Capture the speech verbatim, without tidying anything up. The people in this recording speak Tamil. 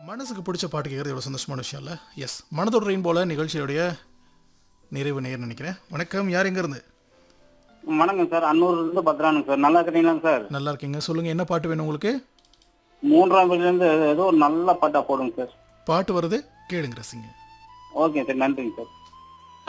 மனசுக்கு பிடிச்ச பாட்டு கேட்குறது எவ்வளோ சந்தோஷமான விஷயம் இல்லை? எஸ், மனதோட ரெயின்போல நிகழ்ச்சியுடைய நிறைவு நேரம் நினைக்கிறேன். வணக்கம், யார் எங்கேருந்து? வணக்கம் சார், அன்னூர்லேருந்து பத்ரானுங்க சார். நல்லா இருக்கிறீங்களா சார்? நல்லா இருக்கீங்க. சொல்லுங்கள், என்ன பாட்டு வேணும் உங்களுக்கு? மூன்றாம் பிரிவுலேருந்து ஏதோ ஒரு நல்ல பாட்டா போடுங்க சார். பாட்டு வருது, கேளுங்க, ரசிங்க. ஓகே சார், நன்றிங்க சார்.